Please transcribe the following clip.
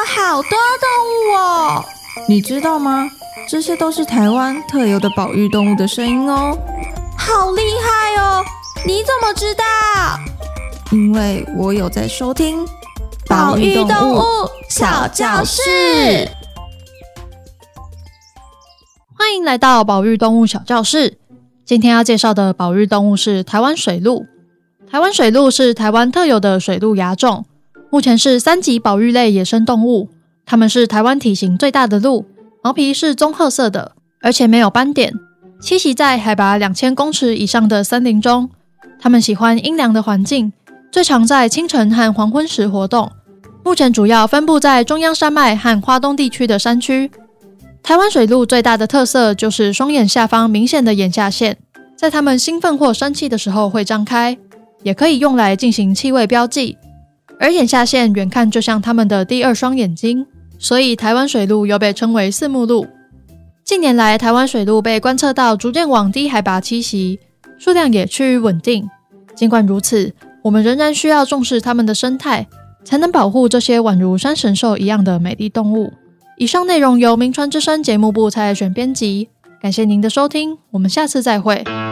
好多动物哦！ 你知道吗？这些都是台湾特有的保育动物的声音哦。 好厉害哦！你怎么知道？ 因为我有在收听保育动物小教室。 欢迎来到保育动物小教室。今天要介绍的保育动物是台湾水鹿。台湾水鹿是台湾特有的水鹿亚种，目前是3级保育类野生动物。它们是台湾体型最大的鹿，毛皮是棕褐色的，而且没有斑点。栖息在海拔2000公尺以上的森林中，它们喜欢阴凉的环境，最常在清晨和黄昏时活动。目前主要分布在中央山脉和花东地区的山区。台湾水鹿最大的特色就是双眼下方明显的眼下线，在它们兴奋或生气的时候会张开，也可以用来进行气味标记。而眼下线远看就像它们的第二双眼睛，所以台湾水鹿又被称为四目鹿。近年来，台湾水鹿被观测到逐渐往低海拔栖息，数量也趋于稳定。尽管如此，我们仍然需要重视它们的生态，才能保护这些宛如山神兽一样的美丽动物。以上内容由名传之声节目部蔡爱璇编辑，感谢您的收听，我们下次再会。